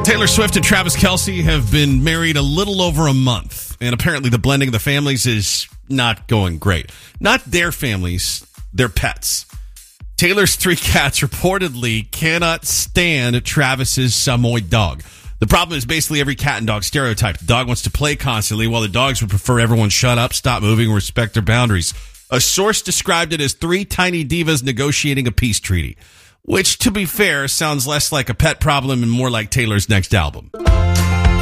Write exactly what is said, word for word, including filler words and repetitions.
Taylor Swift and Travis Kelce have been married a little over a month, and apparently the blending of the families is not going great. Not their families, their pets. Taylor's three cats reportedly cannot stand Travis's Samoyed dog. The problem is basically every cat and dog stereotype. The dog wants to play constantly, while the dogs would prefer everyone shut up, stop moving, and respect their boundaries. A source described it as three tiny divas negotiating a peace treaty, which, to be fair, sounds less like a pet problem and more like Taylor's next album.